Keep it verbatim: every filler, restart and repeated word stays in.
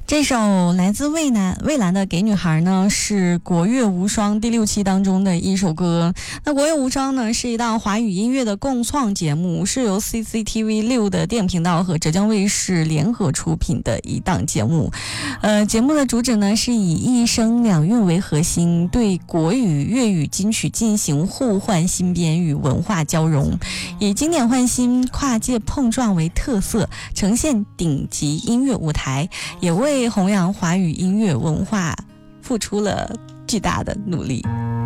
这首来自蔚蓝蔚蓝的《给女孩》呢，是国乐无双第六期当中的一首歌。那国乐无双呢，是一档华语音乐的共创节目，是由 C C T V 六的电影频道和浙江卫视联合出品的一档节目。呃，节目的主旨呢，是以一声两韵为核心，对国语、粤语金曲进行互换新编与文化交融，以经典换新、跨界碰撞为特色，呈现顶级音乐舞台，也为弘扬华语音乐文化付出了巨大的努力。